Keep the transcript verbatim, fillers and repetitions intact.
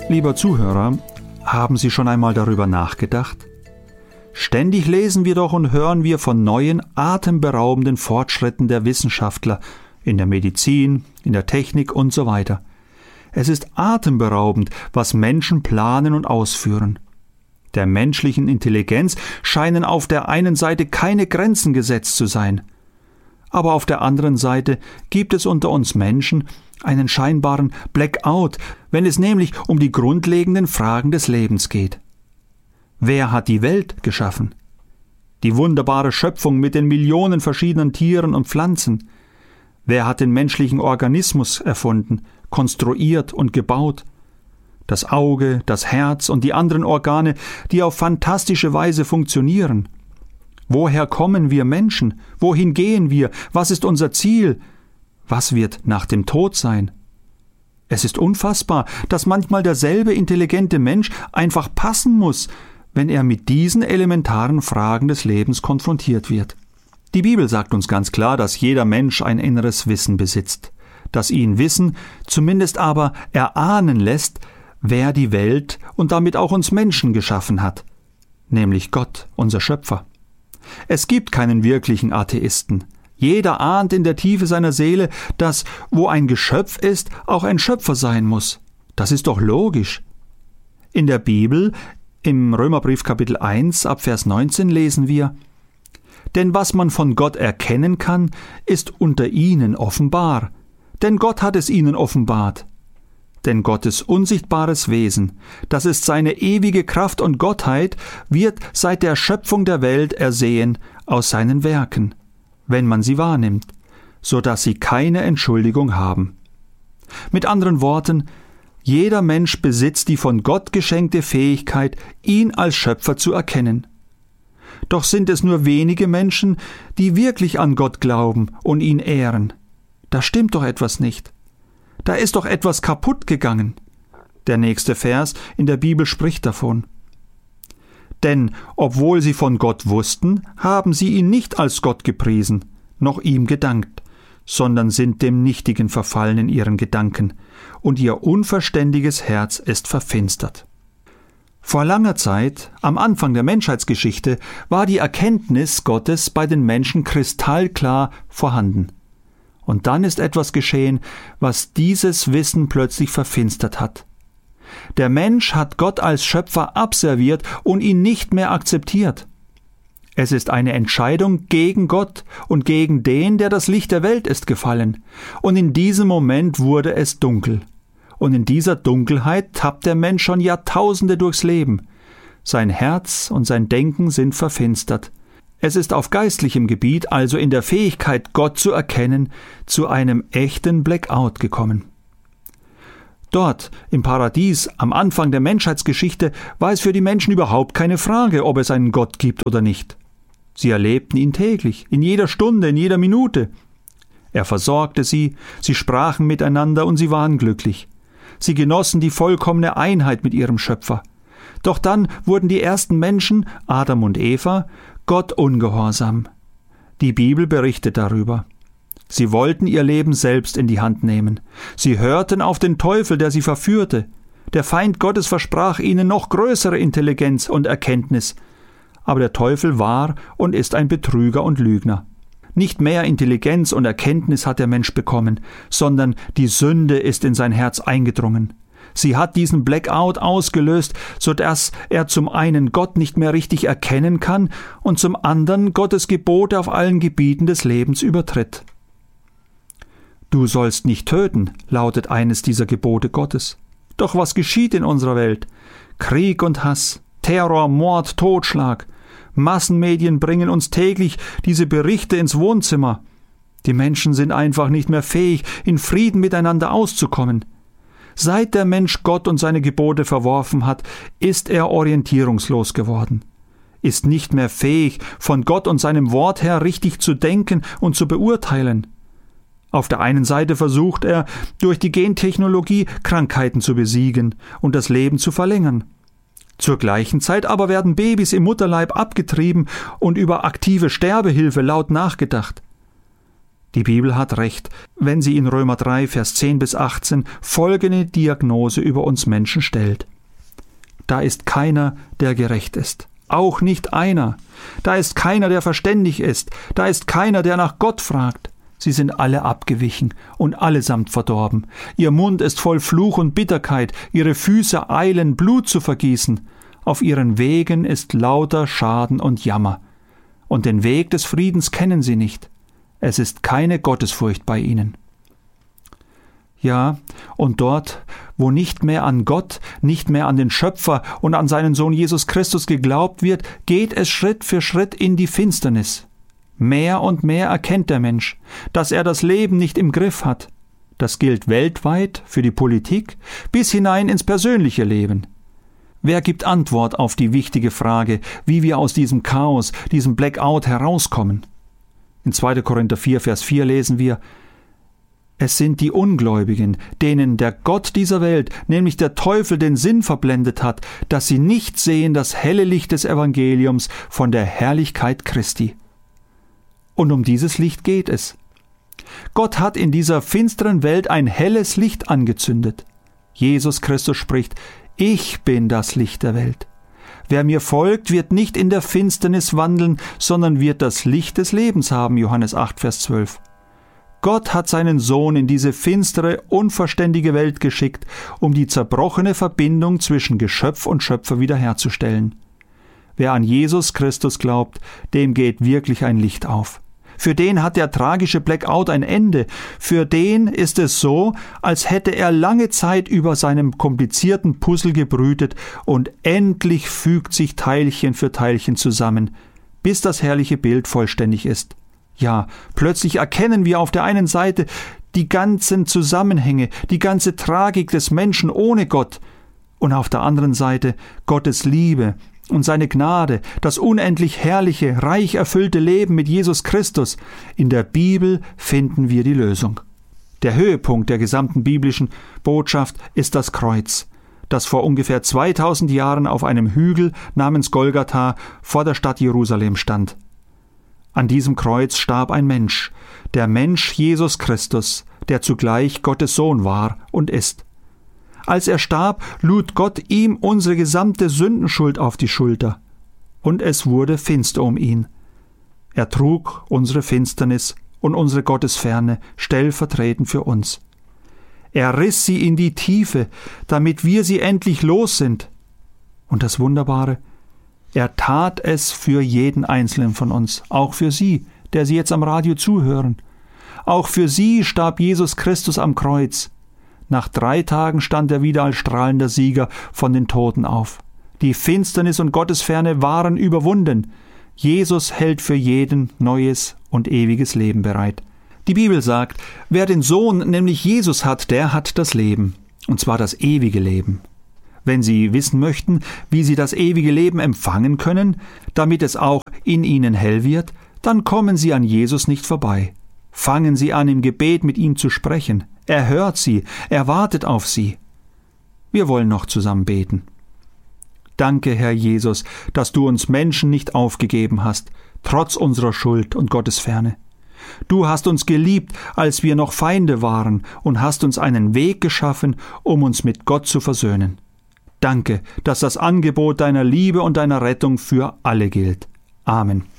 Lieber Zuhörer, haben Sie schon einmal darüber nachgedacht? Ständig lesen wir doch und hören wir von neuen, atemberaubenden Fortschritten der Wissenschaftler in der Medizin, in der Technik und so weiter. Es ist atemberaubend, was Menschen planen und ausführen. Der menschlichen Intelligenz scheinen auf der einen Seite keine Grenzen gesetzt zu sein. Aber auf der anderen Seite gibt es unter uns Menschen einen scheinbaren Blackout, wenn es nämlich um die grundlegenden Fragen des Lebens geht. Wer hat die Welt geschaffen? Die wunderbare Schöpfung mit den Millionen verschiedenen Tieren und Pflanzen. Wer hat den menschlichen Organismus erfunden, konstruiert und gebaut? Das Auge, das Herz und die anderen Organe, die auf fantastische Weise funktionieren. Woher kommen wir Menschen? Wohin gehen wir? Was ist unser Ziel? Was wird nach dem Tod sein? Es ist unfassbar, dass manchmal derselbe intelligente Mensch einfach passen muss, wenn er mit diesen elementaren Fragen des Lebens konfrontiert wird. Die Bibel sagt uns ganz klar, dass jeder Mensch ein inneres Wissen besitzt, das ihn wissen, zumindest aber erahnen lässt, wer die Welt und damit auch uns Menschen geschaffen hat, nämlich Gott, unser Schöpfer. Es gibt keinen wirklichen Atheisten. Jeder ahnt in der Tiefe seiner Seele, dass, wo ein Geschöpf ist, auch ein Schöpfer sein muss. Das ist doch logisch. In der Bibel, im Römerbrief Kapitel eins, ab Vers neunzehn lesen wir: Denn was man von Gott erkennen kann, ist unter ihnen offenbar. Denn Gott hat es ihnen offenbart. Denn Gottes unsichtbares Wesen, das ist seine ewige Kraft und Gottheit, wird seit der Schöpfung der Welt ersehen aus seinen Werken, wenn man sie wahrnimmt, so dass sie keine Entschuldigung haben. Mit anderen Worten, jeder Mensch besitzt die von Gott geschenkte Fähigkeit, ihn als Schöpfer zu erkennen. Doch sind es nur wenige Menschen, die wirklich an Gott glauben und ihn ehren. Da stimmt doch etwas nicht. Da ist doch etwas kaputt gegangen. Der nächste Vers in der Bibel spricht davon. Denn, obwohl sie von Gott wussten, haben sie ihn nicht als Gott gepriesen, noch ihm gedankt, sondern sind dem Nichtigen verfallen in ihren Gedanken, und ihr unverständiges Herz ist verfinstert. Vor langer Zeit, am Anfang der Menschheitsgeschichte, war die Erkenntnis Gottes bei den Menschen kristallklar vorhanden. Und dann ist etwas geschehen, was dieses Wissen plötzlich verfinstert hat. Der Mensch hat Gott als Schöpfer abserviert und ihn nicht mehr akzeptiert. Es ist eine Entscheidung gegen Gott und gegen den, der das Licht der Welt ist, gefallen. Und in diesem Moment wurde es dunkel. Und in dieser Dunkelheit tappt der Mensch schon Jahrtausende durchs Leben. Sein Herz und sein Denken sind verfinstert. Es ist auf geistlichem Gebiet, also in der Fähigkeit, Gott zu erkennen, zu einem echten Blackout gekommen. Dort, im Paradies, am Anfang der Menschheitsgeschichte, war es für die Menschen überhaupt keine Frage, ob es einen Gott gibt oder nicht. Sie erlebten ihn täglich, in jeder Stunde, in jeder Minute. Er versorgte sie, sie sprachen miteinander und sie waren glücklich. Sie genossen die vollkommene Einheit mit ihrem Schöpfer. Doch dann wurden die ersten Menschen, Adam und Eva, Gott ungehorsam. Die Bibel berichtet darüber. Sie wollten ihr Leben selbst in die Hand nehmen. Sie hörten auf den Teufel, der sie verführte. Der Feind Gottes versprach ihnen noch größere Intelligenz und Erkenntnis. Aber der Teufel war und ist ein Betrüger und Lügner. Nicht mehr Intelligenz und Erkenntnis hat der Mensch bekommen, sondern die Sünde ist in sein Herz eingedrungen. Sie hat diesen Blackout ausgelöst, so dass er zum einen Gott nicht mehr richtig erkennen kann und zum anderen Gottes Gebote auf allen Gebieten des Lebens übertritt. Du sollst nicht töten, lautet eines dieser Gebote Gottes. Doch was geschieht in unserer Welt? Krieg und Hass, Terror, Mord, Totschlag. Massenmedien bringen uns täglich diese Berichte ins Wohnzimmer. Die Menschen sind einfach nicht mehr fähig, in Frieden miteinander auszukommen. Seit der Mensch Gott und seine Gebote verworfen hat, ist er orientierungslos geworden, ist nicht mehr fähig, von Gott und seinem Wort her richtig zu denken und zu beurteilen. Auf der einen Seite versucht er, durch die Gentechnologie Krankheiten zu besiegen und das Leben zu verlängern. Zur gleichen Zeit aber werden Babys im Mutterleib abgetrieben und über aktive Sterbehilfe laut nachgedacht. Die Bibel hat recht, wenn sie in Römer drei, Vers zehn bis achtzehn folgende Diagnose über uns Menschen stellt. Da ist keiner, der gerecht ist. Auch nicht einer. Da ist keiner, der verständig ist. Da ist keiner, der nach Gott fragt. Sie sind alle abgewichen und allesamt verdorben. Ihr Mund ist voll Fluch und Bitterkeit. Ihre Füße eilen, Blut zu vergießen. Auf ihren Wegen ist lauter Schaden und Jammer. Und den Weg des Friedens kennen sie nicht. Es ist keine Gottesfurcht bei ihnen. Ja, und dort, wo nicht mehr an Gott, nicht mehr an den Schöpfer und an seinen Sohn Jesus Christus geglaubt wird, geht es Schritt für Schritt in die Finsternis. Mehr und mehr erkennt der Mensch, dass er das Leben nicht im Griff hat. Das gilt weltweit, für die Politik, bis hinein ins persönliche Leben. Wer gibt Antwort auf die wichtige Frage, wie wir aus diesem Chaos, diesem Blackout herauskommen? In zweiter Korinther vier, Vers vier lesen wir: Es sind die Ungläubigen, denen der Gott dieser Welt, nämlich der Teufel, den Sinn verblendet hat, dass sie nicht sehen das helle Licht des Evangeliums von der Herrlichkeit Christi. Und um dieses Licht geht es. Gott hat in dieser finsteren Welt ein helles Licht angezündet. Jesus Christus spricht: Ich bin das Licht der Welt. Wer mir folgt, wird nicht in der Finsternis wandeln, sondern wird das Licht des Lebens haben. Johannes acht, Vers zwölf. Gott hat seinen Sohn in diese finstere, unverständige Welt geschickt, um die zerbrochene Verbindung zwischen Geschöpf und Schöpfer wiederherzustellen. Wer an Jesus Christus glaubt, dem geht wirklich ein Licht auf. Für den hat der tragische Blackout ein Ende. Für den ist es so, als hätte er lange Zeit über seinem komplizierten Puzzle gebrütet und endlich fügt sich Teilchen für Teilchen zusammen, bis das herrliche Bild vollständig ist. Ja, plötzlich erkennen wir auf der einen Seite die ganzen Zusammenhänge, die ganze Tragik des Menschen ohne Gott und auf der anderen Seite Gottes Liebe und seine Gnade, das unendlich herrliche, reich erfüllte Leben mit Jesus Christus. In der Bibel finden wir die Lösung. Der Höhepunkt der gesamten biblischen Botschaft ist das Kreuz, das vor ungefähr zweitausend Jahren auf einem Hügel namens Golgatha vor der Stadt Jerusalem stand. An diesem Kreuz starb ein Mensch, der Mensch Jesus Christus, der zugleich Gottes Sohn war und ist. Als er starb, lud Gott ihm unsere gesamte Sündenschuld auf die Schulter, und es wurde finster um ihn. Er trug unsere Finsternis und unsere Gottesferne stellvertretend für uns. Er riss sie in die Tiefe, damit wir sie endlich los sind. Und das Wunderbare: Er tat es für jeden Einzelnen von uns, auch für Sie, der Sie jetzt am Radio zuhören. Auch für Sie starb Jesus Christus am Kreuz. Nach drei Tagen stand er wieder als strahlender Sieger von den Toten auf. Die Finsternis und Gottesferne waren überwunden. Jesus hält für jeden neues und ewiges Leben bereit. Die Bibel sagt, wer den Sohn, nämlich Jesus hat, der hat das Leben, und zwar das ewige Leben. Wenn Sie wissen möchten, wie Sie das ewige Leben empfangen können, damit es auch in Ihnen hell wird, dann kommen Sie an Jesus nicht vorbei. Fangen Sie an, im Gebet mit ihm zu sprechen. Er hört Sie, er wartet auf Sie. Wir wollen noch zusammen beten. Danke, Herr Jesus, dass du uns Menschen nicht aufgegeben hast, trotz unserer Schuld und Gottesferne. Du hast uns geliebt, als wir noch Feinde waren, und hast uns einen Weg geschaffen, um uns mit Gott zu versöhnen. Danke, dass das Angebot deiner Liebe und deiner Rettung für alle gilt. Amen.